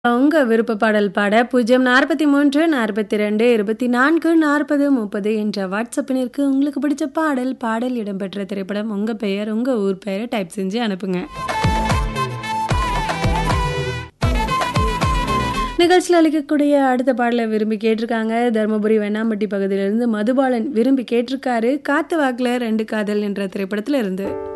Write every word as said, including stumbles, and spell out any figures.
உங்க விருப்ப பாடல் பாட பூஜ்ஜியம் நாற்பத்தி மூன்று நாற்பத்தி ரெண்டு இருபத்தி நான்கு நாற்பது முப்பது என்ற வாட்ஸ்அப்பினிற்கு உங்களுக்கு பிடிச்ச பாடல் பாடல் இடம்பெற்ற திரைப்படம் உங்க பெயர் உங்க ஊர் பெயரை டைப் செஞ்சு அனுப்புங்க. நிகழ்ச்சியில் அளிக்கக்கூடிய அடுத்த பாடலை விரும்பி கேட்டிருக்காங்க. தருமபுரி வெண்ணாம்பட்டி பகுதியிலிருந்து மதுபாலன் விரும்பி கேட்டிருக்காரு. காத்து வாக்குல ரெண்டு காதல் என்ற திரைப்படத்துல இருந்து.